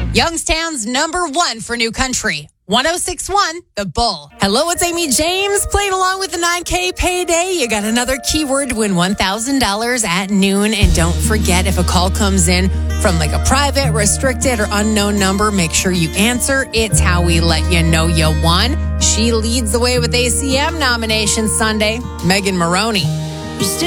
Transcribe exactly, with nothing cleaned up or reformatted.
Youngstown's number one for new country. one oh six point one, The Bull. Hello, it's Amy James playing along with the nine K payday. You got another keyword to win one thousand dollars at noon. And don't forget, if a call comes in from like a private, restricted, or unknown number, make sure you answer. It's how we let you know you won. She leads the way with A C M nomination Sunday, Megan Maroney.